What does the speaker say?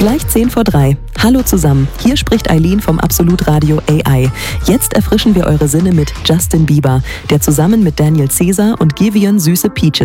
Gleich 10:03. Hallo zusammen, hier spricht Eileen vom Absolut Radio AI. Jetzt erfrischen wir eure Sinne mit Justin Bieber, der zusammen mit Daniel Caesar und Giveon Süße Peaches